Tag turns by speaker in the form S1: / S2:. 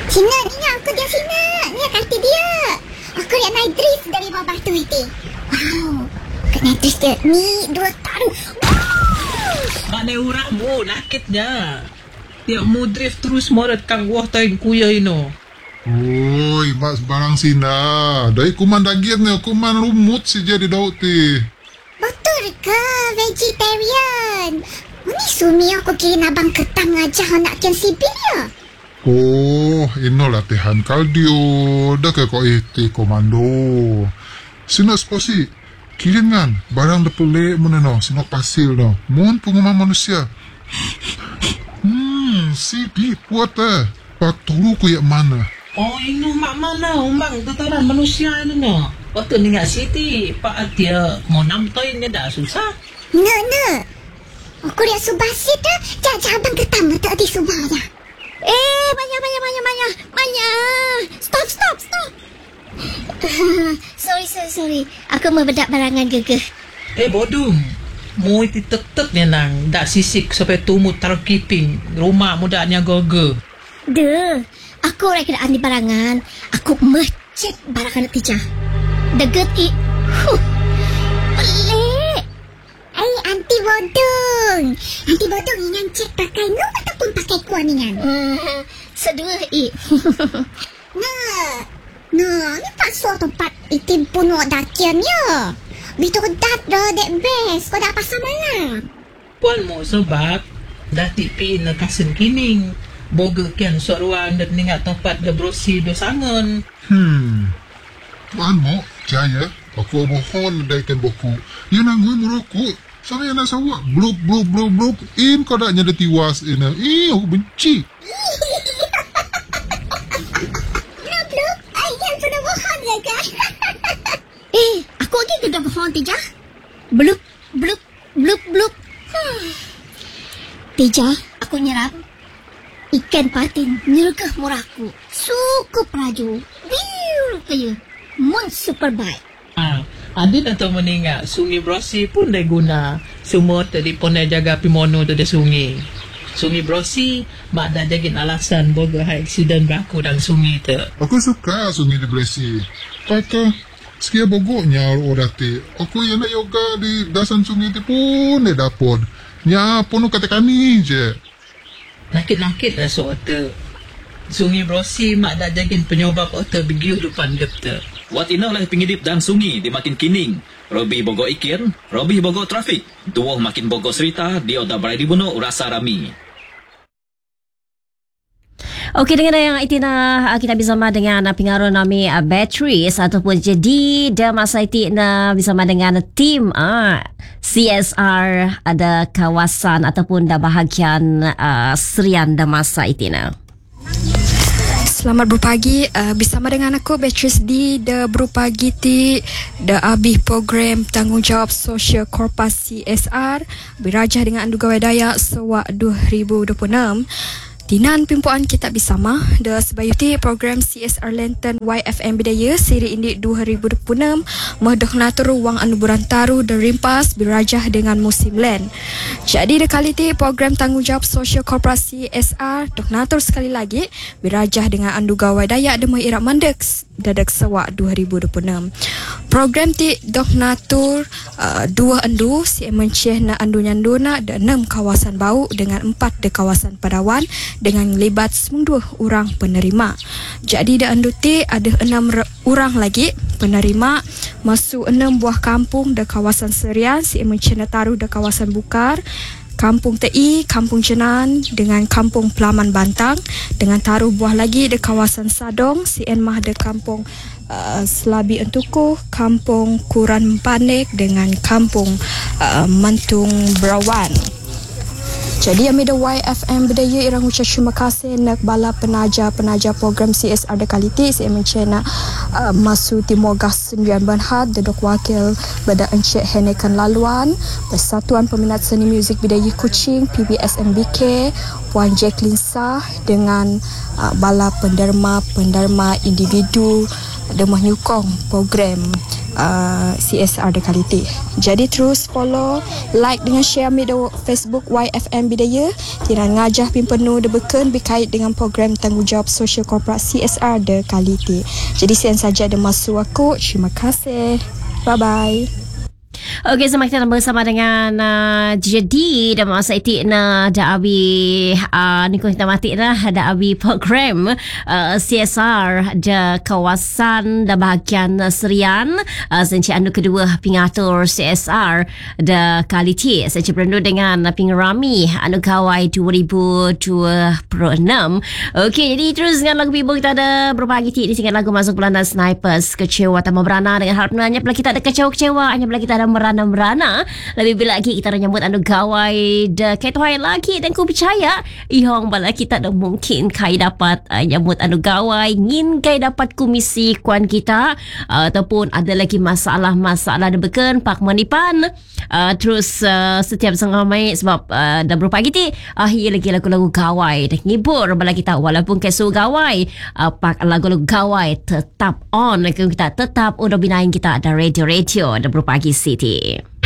S1: Cina, ni aku dia Cina. Ni kata dia. Aku lihat naik drift dari bawah batu itu. Wow. Kau naik drift dia. Ni dua taruh.
S2: Mana urangmu nakitnya. Tiap mu drift terus morat kang wah taing kuya ino.
S3: Oi, mas barang Sina. Dari kuman dagingnya, kuman rumut si jadi daun ti.
S1: Betul ke vegetarian? Ini sumi aku kira abang ketang aja nak kian sibir ya.
S3: Oh, ino latihan kardio. Dah ke kau iti komando. Sina sposi. Kiringan, barang dah pelik mana no. Sina pasir no. Mohon pengumuman manusia. Sipi puat Pak turu ku yak mana?
S2: Oh, ino mak mana umbang tataran manusia ino no. Waktu ni ngak siti, Pak Atia mau namtoin ni dah susah.
S1: No. Aku lihat subasit dah. Jajah abang ketang tak di subaya. Banyak. Stop. Sorry. Aku membedak barangan gegeh.
S2: Bodung. Mu iti tetep ni nang. Dak sisik sampai tumut taruh kiping. Rumah mudanya goge.
S1: Duh. Aku orang kena di barangan. Aku mecet barangan tijah. Deget i. Pelik. Anti bodong ingan cek pakai no ataupun pakai kuan ingan. Sedua i. Nah, ni pasal tempat itim pun wak dakiannya. Bitu dat dah dek best. Kau dah pasal mana?
S2: Puan mo sebab dah tipi na kasen kining. Boga kian soruan dan ningat tempat da brosi do sangon.
S3: Tuan mo, jaya. Aku mohon daikan buku. Ia nangui merokok. Sana yang nak sawak. Blub. In kau dah nyada tiwas ina. Aku benci.
S1: Blub. Yang sudah bohong ya kan? Aku lagi sudah bohong Tijah. Blub. Tijah, aku nyerap. Ikan patin nyergah murahku. Suku praju. Biur kaya. Mun super baik.
S2: Adin atau meninggal sungai Brosi pun dah guna. Semua tadi pun dah jaga pimono tu dah sungai. Sungai Brosi mak dah jagin alasan boga high accident berlaku dalam sungai tu.
S3: Aku suka sungai di Bresi. Kata sekia bogoknya orang ti. Aku yang nak yoga di dasan sungai tu pun dah dapat. Ya pun kata kami je.
S2: Nakit dah soal Sungai Brosi mak dah jagin penyobab otak begiu depan dia tu.
S4: Wat ina lah pengidip dan sungi di makin kining. Robi bogo ikir, Robi bogo trafik. Duo makin bogo serita, dia dah berai dibunuh rasa rami.
S5: Okey, dengan yang itina kita bersama dengan pengaruh nami batteries ataupun jadi dia masa itu bersama dengan tim CSR ada kawasan ataupun dah bahagian Serian dah masa itina.
S6: Selamat berpagi, bersama dengan aku Beatrice di The Berpagi ti The Abih Program Tanggungjawab Sosial Korpas CSR berajah dengan Andu Gawai Dayak Sewak 2026. Dinan pimpuan kita bersama The Sebayuti Program CSR Lantern YFM Bidaya Siri Indik 2026 Mahdoh Natur Wang Anuburan Taru dan Rimpas berajah dengan musim len. Jadi dekali ti program tanggungjawab sosial korporasi CSR Dok Natur sekali lagi berajah dengan Andu Gawai Dayak Demai Irak Mandek Dadak Sewak 2026. Program ti Dok Natur dua andu si menceh na andu nyanduna ada 6 kawasan bau dengan 4 de kawasan Padawan dengan libat 9 orang penerima. Jadi da andu ti ada 6 orang lagi penerima masuk 6 buah kampung de kawasan Serian si menceh na taruh de kawasan Bukar, Kampung TI, Kampung Jenan dengan Kampung Pelaman Bantang dengan taruh buah lagi de kawasan Sadong, CN Mah de Kampung Selabi Entuku, Kampung Kuran Panek dengan Kampung Mantung Berawan. Jadi amida YFM Bidaya irang ucap terima kasih nak bala penaja program CSR dekaliti saya mencena masu Timur Gas Sendirian Berhad dedok wakil beda Encik Henekan Laluan, Persatuan Peminat Seni Muzik Bidaya Kuching PBS MBK, Puan Jacqueline Sah dengan bala penderma individu dia menyokong program CSR The Quality. Jadi terus follow, like dengan share mi Facebook YFM Bidaya. Tidak ngajah pin penuh de beken berkait dengan program tanggungjawab sosial korporat CSR The Quality. Jadi sekian saja ada masuk aku. Terima kasih. Bye bye.
S5: Okey, semakin kita bersama dengan jadi dan masa itu dah abi ni kita mati dah ada abi program CSR di kawasan da bahagian Serian senci anu kedua pengatur CSR The Quality senci berendu dengan pengerami anu kawai 2026. Okey, jadi terus dengan lagu Bibo kita ada berbagi di sini lagu masuk bulan Snipers kecewa tak berana dengan harap nanya bila kita ada kecewa hanya bila kita ada merana lebih lagi kita menyambut anu gawai de ketuai lagi dan ku percaya ihong bala kita dah mungkin kai dapat nyambut anu gawai ngin kai dapat komisi kuan kita ataupun ada lagi masalah de beken pak manipan terus setiap sangamai sebab dah berupa gitu akhir lagi lagu-lagu gawai dah ngibur bala kita walaupun kesu gawai pak lagu-lagu gawai tetap on kita tetap udah binain kita ada radio dah berupa City.